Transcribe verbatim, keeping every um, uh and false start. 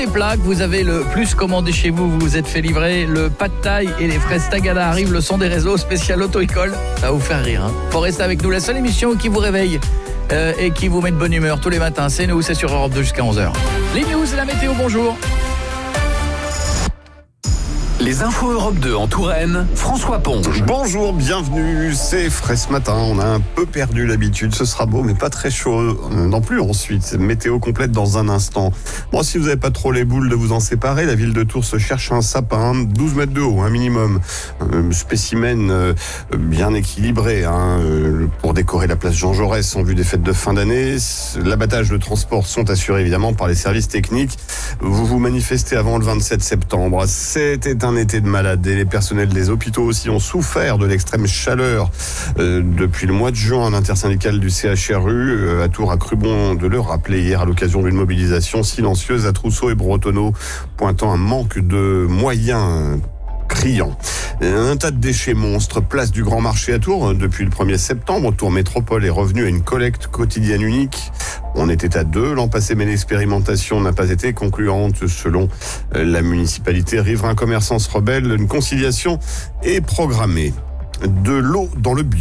Les plats que vous avez le plus commandé chez vous, vous vous êtes fait livrer. Le pad thaï et les fraises tagada arrivent, le son des réseaux spécial auto-école. Ça va vous faire rire, hein. Faut rester avec nous, la seule émission qui vous réveille euh, et qui vous met de bonne humeur tous les matins. C'est nous, c'est sur Europe deux jusqu'à onze heures. Les news, la météo, bonjour. Les infos Europe deux en Touraine, François Ponge. Bonjour, bienvenue, c'est frais ce matin, on a un peu perdu l'habitude, ce sera beau mais pas très chaud non plus ensuite. Météo complète dans un instant. Bon, si vous n'avez pas trop les boules de vous en séparer, la ville de Tours se cherche un sapin, douze mètres de haut, un minimum. Un spécimen euh, bien équilibré hein, euh, pour décorer la place Jean Jaurès en vue des fêtes de fin d'année. L'abattage, le transport sont assurés évidemment par les services techniques. Vous vous manifestez avant le vingt-sept septembre. C'était un Un été de malade et les personnels des hôpitaux aussi ont souffert de l'extrême chaleur. Euh, depuis le mois de juin, l'intersyndicale du C H R U euh, à Tours a cru bon de le rappeler hier à l'occasion d'une mobilisation silencieuse à Trousseau et Bretonneau, pointant un manque de moyens criant. Un tas de déchets monstres, place du Grand Marché à Tours. Depuis le premier septembre, Tours Métropole est revenu à une collecte quotidienne unique. On était à deux l'an passé, mais l'expérimentation n'a pas été concluante. Selon la municipalité, riverains commerçants se rebellent. Une conciliation est programmée. De l'eau dans le bio.